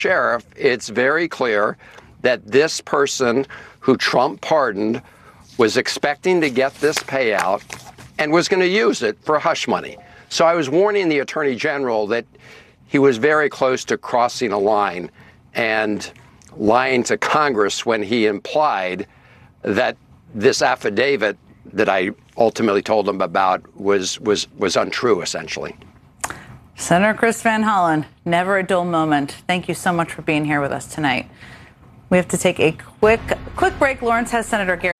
sheriff, it's very clear that this person who Trump pardoned was expecting to get this payout and was going to use it for hush money. So I was warning the attorney general that he was very close to crossing a line and lying to Congress when he implied that this affidavit that I ultimately told him about was untrue, essentially. Senator Chris Van Hollen, never a dull moment. Thank you so much for being here with us tonight. We have to take a quick break. Lawrence has Senator Gary